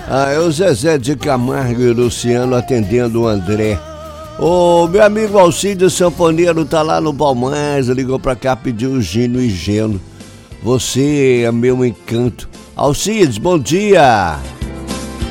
É o Zezé de Camargo e Luciano atendendo o André. Ô, meu amigo Alcides Sanfoneiro tá lá no Palmares, ligou pra cá, pediu gino e gelo. Você é meu encanto. Alcides, bom dia!